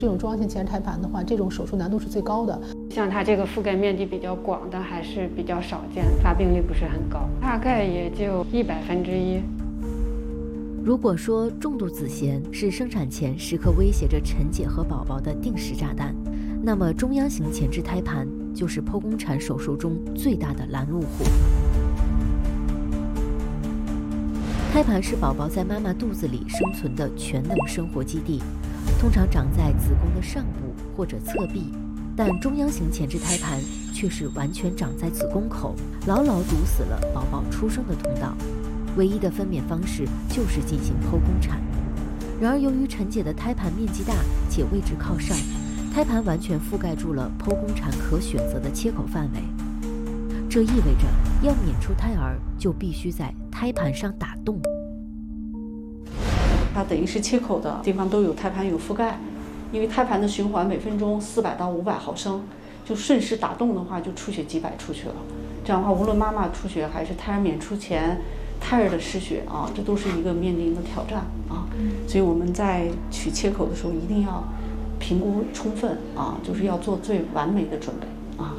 这种中央型前置胎盘的话，这种手术难度是最高的。 像它这个覆盖面积比较广的还是比较少见，发病率不是很高，大概也就1/100。 如果说重度子痫是生产前时刻威胁着陈姐和宝宝的定时炸弹，那么中央型前置胎盘就是剖宫产手术中最大的拦路虎。胎盘是宝宝在妈妈肚子里生存的全能生活基地，通常长在子宫的上部或者侧壁，但中央型前置胎盘却是完全长在子宫口，牢牢堵死了宝宝出生的通道。唯一的分娩方式就是进行剖宫产。然而，由于陈姐的胎盘面积大且位置靠上，胎盘完全覆盖住了剖宫产可选择的切口范围。这意味着，要娩出胎儿，就必须在胎盘上打洞。 它等于是切口的地方都有胎盘有覆盖，因为胎盘的循环每分钟400到500毫升，就顺时打洞的话，就出血几百出去了。这样的话，无论妈妈出血还是胎儿娩出前胎儿的失血啊，这都是一个面临的挑战啊。所以我们在取切口的时候一定要评估充分啊，就是要做最完美的准备啊。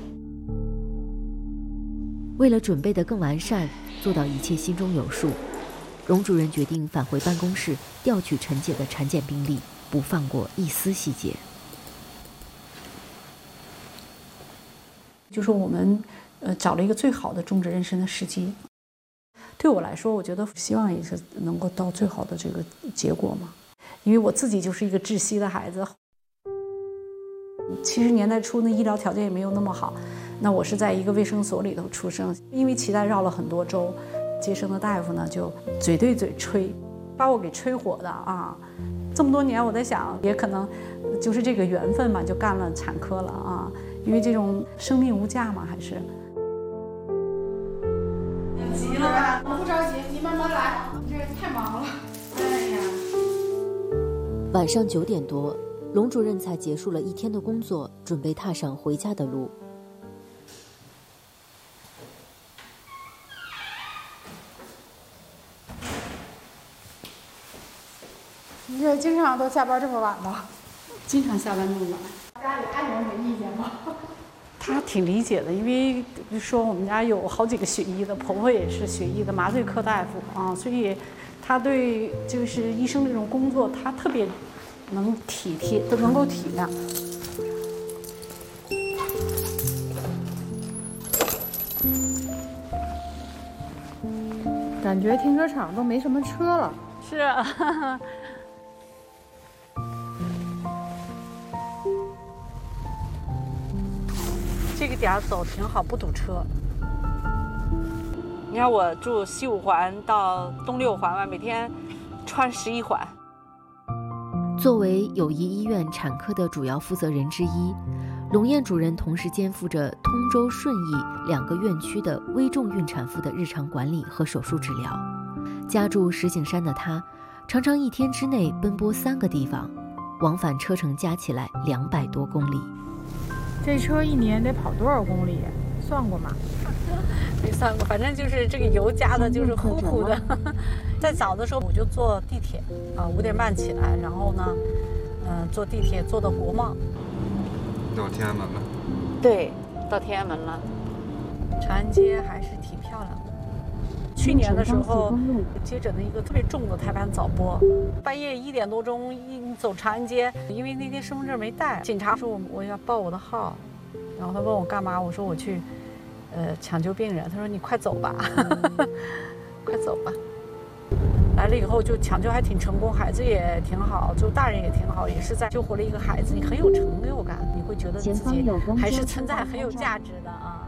为了准备得更完善，做到一切心中有数，荣主任决定返回办公室调取陈姐的产检病历，不放过一丝细节。 就是我们找了一个最好的终止妊娠的时机。对我来说，我觉得希望也是能够到最好的这个结果嘛，因为我自己就是一个窒息的孩子。70年代初，那医疗条件也没有那么好，那我是在一个卫生所里头出生，因为脐带绕了很多周，接生的大夫呢就嘴对嘴吹，把我给吹火的啊！这么多年，我在想，也可能就是这个缘分嘛，就干了产科了啊，因为这种生命无价嘛，还是。 急了吧？我不着急，你慢慢来，你这太忙了。哎呀， 晚上9点多，龙主任才结束了一天的工作，准备踏上回家的路。 你这经常都下班这么晚的？ 经常下班这么晚。 家里爱人没意见吗？ 他挺理解的，因为比如说我们家有好几个学医的，婆婆也是学医的麻醉科大夫啊，所以他对就是医生这种工作，他特别能体贴，都能够体谅。 感觉停车场都没什么车了。 是啊。这个点走挺好，不堵车。你看我住西5环到东6环嘛，每天穿11环。 作为友谊医院产科的主要负责人之一，龙艳主任同时肩负着通州、顺义2个院区的危重孕产妇的日常管理和手术治疗。家住石景山的她，常常一天之内奔波3个地方，往返车程加起来200多公里。 这车一年得跑多少公里？算过吗？ 没算过，反正就是这个油加的就是呼呼的。在早的时候我就坐地铁啊，5点半起来，然后呢，坐地铁坐到国贸。 到天安门了。 对，到天安门了。长安街还是挺漂亮的。去年的时候，接诊的一个特别重的胎盘早剥，半夜1点多钟一走长安街，因为那天身份证没带，警察说我要报我的号，然后他问我干嘛，我说我去，抢救病人，他说你快走吧，快走吧。来了以后就抢救还挺成功，孩子也挺好，就大人也挺好，也是在救活了一个孩子，你很有成就感，你会觉得自己还是存在很有价值的啊。